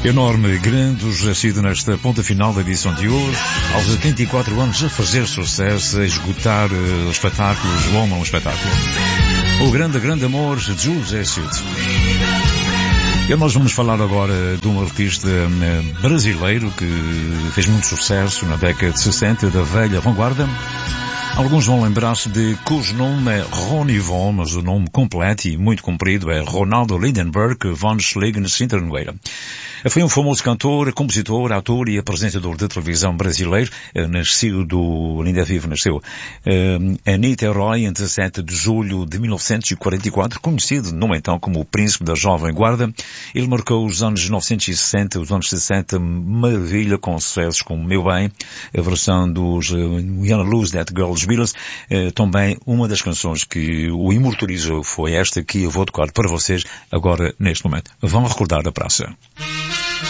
Enorme, grande o José Cid nesta ponta final da edição de hoje, aos 84 anos a fazer sucesso, a esgotar espetáculos, o homem é um espetáculo. O grande amor de José Cid. E nós vamos falar agora de um artista brasileiro que fez muito sucesso na década de 60, da velha vanguarda. Alguns vão lembrar-se de cujo nome é Ronnie Von, mas o nome completo e muito comprido é Ronaldo Lindenberg von Schliegen-Sinternweiler. Foi um famoso cantor, compositor, ator e apresentador de televisão brasileiro, ainda vivo, nasceu em Niterói, em 17 de julho de 1944, conhecido no então como o Príncipe da Jovem Guarda. Ele marcou os anos 1960, os anos 60, maravilha, com sucessos como Meu Bem, a versão dos We Gonna Lose That Girl dos Beatles. Também uma das canções que o imortalizou foi esta que eu vou tocar para vocês agora neste momento. Vão recordar a praça.